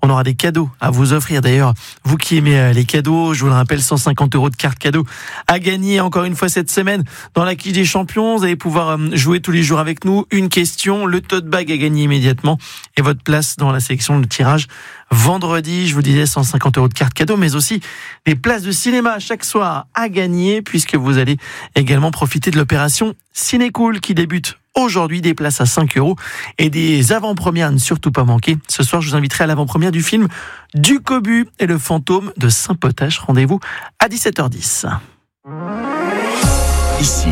On aura des cadeaux à vous offrir. D'ailleurs, vous qui aimez les cadeaux, je vous le rappelle, 150 € de cartes cadeaux à gagner encore une fois cette semaine dans la Quiche des Champions. Vous allez pouvoir jouer tous les jours avec nous. Une question, le tote bag à gagner immédiatement et votre place dans la sélection de tirage vendredi. Je vous disais 150 € de cartes cadeaux, mais aussi des places de cinéma chaque soir à gagner, puisque vous allez également profiter de l'opération Ciné-Cool qui débute aujourd'hui, des places à 5 € et des avant-premières à ne surtout pas manquer. Ce soir, je vous inviterai à l'avant-première du film Du Cobu et le fantôme de Saint-Potache. Rendez-vous à 17h10. Ici,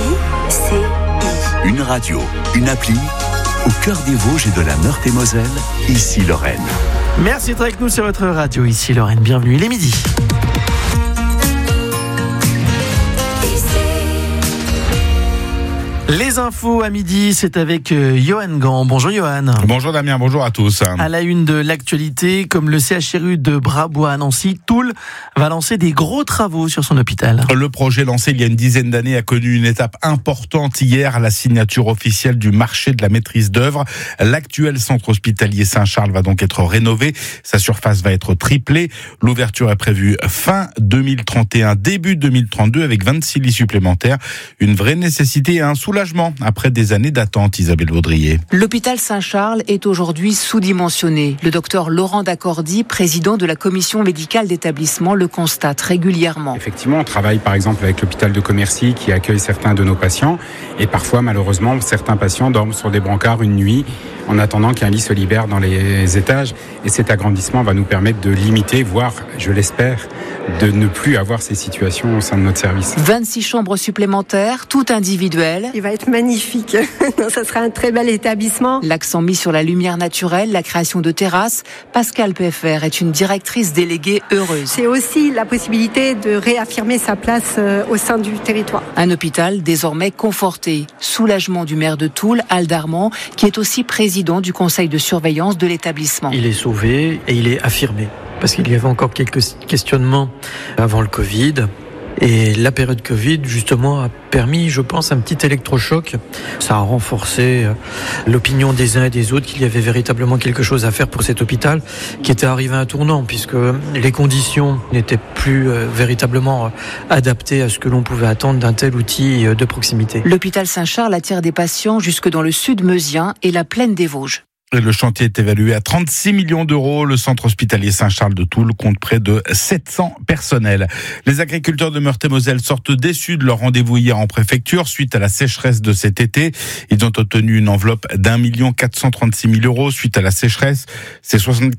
une radio, une appli, au cœur des Vosges et de la Meurthe-et-Moselle, ici Lorraine. Merci d'être avec nous sur votre radio, ici Lorraine. Bienvenue, il est midi. Les infos à midi, c'est avec Johan Gant. Bonjour Johan. Bonjour Damien, bonjour à tous. À la une de l'actualité, comme le CHRU de Brabois à Nancy, Toul va lancer des gros travaux sur son hôpital. Le projet lancé il y a une dizaine d'années a connu une étape importante hier, la signature officielle du marché de la maîtrise d'œuvre. L'actuel centre hospitalier Saint-Charles va donc être rénové. Sa surface va être triplée. L'ouverture est prévue fin 2031, début 2032 avec 26 lits supplémentaires. Une vraie nécessité et un soulagement après des années d'attente, Isabelle Vaudrier. L'hôpital Saint-Charles est aujourd'hui sous-dimensionné. Le docteur Laurent Dacordi, président de la commission médicale d'établissement, le constate régulièrement. Effectivement, on travaille par exemple avec l'hôpital de Commercy qui accueille certains de nos patients et parfois malheureusement certains patients dorment sur des brancards une nuit en attendant qu'un lit se libère dans les étages, et cet agrandissement va nous permettre de limiter, voire, je l'espère, de ne plus avoir ces situations au sein de notre service. 26 chambres supplémentaires, toutes individuelles. Il va être magnifique. Ça sera un très bel établissement. L'accent mis sur la lumière naturelle, la création de terrasses. Pascal Peffer est une directrice déléguée heureuse. C'est aussi la possibilité de réaffirmer sa place au sein du territoire. Un hôpital désormais conforté. Soulagement du maire de Toul, Al Darman, qui est aussi président du conseil de surveillance de l'établissement. Il est sauvé et il est affirmé. Parce qu'il y avait encore quelques questionnements avant le Covid. Et la période Covid, justement, a permis, je pense, un petit électrochoc. Ça a renforcé l'opinion des uns et des autres qu'il y avait véritablement quelque chose à faire pour cet hôpital qui était arrivé à un tournant, puisque les conditions n'étaient plus véritablement adaptées à ce que l'on pouvait attendre d'un tel outil de proximité. L'hôpital Saint-Charles attire des patients jusque dans le sud meusien et la plaine des Vosges. Le chantier est évalué à 36 millions d'euros. Le centre hospitalier Saint-Charles de Toul compte près de 700 personnels. Les agriculteurs de Meurthe-et-Moselle sortent déçus de leur rendez-vous hier en préfecture suite à la sécheresse de cet été. Ils ont obtenu une enveloppe d'1 436 000 euros suite à la sécheresse. C'est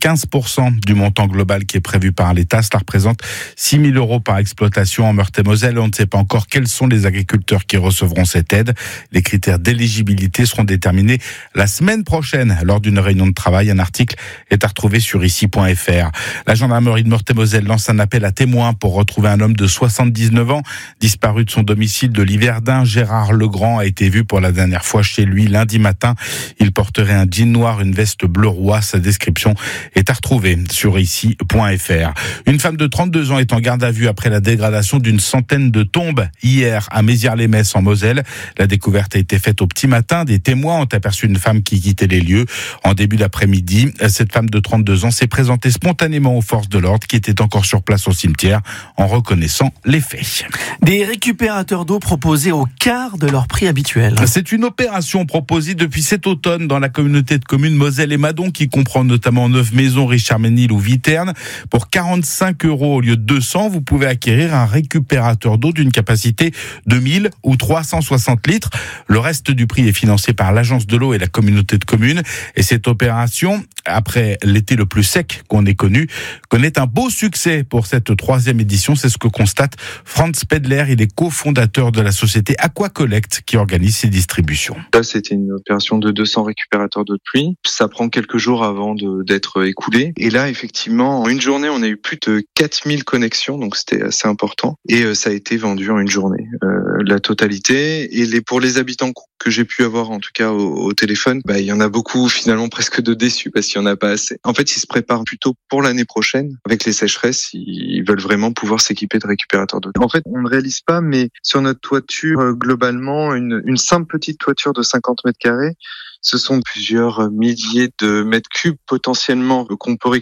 75% du montant global qui est prévu par l'État. Cela représente 6 000 euros par exploitation en Meurthe-et-Moselle. On ne sait pas encore quels sont les agriculteurs qui recevront cette aide. Les critères d'éligibilité seront déterminés la semaine prochaine lors d'une réunion de travail. Un article est à retrouver sur ici.fr. La gendarmerie de Meurthe-et-Moselle lance un appel à témoins pour retrouver un homme de 79 ans disparu de son domicile de Liverdun. Gérard Legrand a été vu pour la dernière fois chez lui lundi matin. Il porterait un jean noir, une veste bleu roi. Sa description est à retrouver sur ici.fr. Une femme de 32 ans est en garde à vue après la dégradation d'une centaine de tombes hier à Mézières-les-Messes en Moselle. La découverte a été faite au petit matin. Des témoins ont aperçu une femme qui quittait les lieux. En début d'après-midi, cette femme de 32 ans s'est présentée spontanément aux forces de l'ordre qui étaient encore sur place au cimetière en reconnaissant les faits. Des récupérateurs d'eau proposés au quart de leur prix habituel. C'est une opération proposée depuis cet automne dans la communauté de communes Moselle et Madon qui comprend notamment 9 maisons, Richard-Ménil ou Viterne. Pour 45 € au lieu de 200, vous pouvez acquérir un récupérateur d'eau d'une capacité de 1000 ou 360 litres. Le reste du prix est financé par l'agence de l'eau et la communauté de communes. Et cette opération, après l'été le plus sec qu'on ait connu, connaît un beau succès pour cette 3e édition. C'est ce que constate Franz Pedler. Il est cofondateur de la société Aquacollect qui organise ces distributions. Là, c'était une opération de 200 récupérateurs d'eau de pluie. Ça prend quelques jours avant d'être écoulé. Et là, effectivement, en une journée, on a eu plus de 4000 connexions, donc c'était assez important. Et ça a été vendu en une journée, la totalité. Et pour les habitants que j'ai pu avoir, en tout cas au téléphone, il y en a beaucoup finalement presque de déçus parce qu'il n'y en a pas assez. En fait, ils se préparent plutôt pour l'année prochaine. Avec les sécheresses, ils veulent vraiment pouvoir s'équiper de récupérateurs d'eau. En fait, on ne réalise pas, mais sur notre toiture, globalement, une simple petite toiture de 50 mètres carrés, ce sont plusieurs milliers de mètres cubes potentiellement qu'on peut récupérer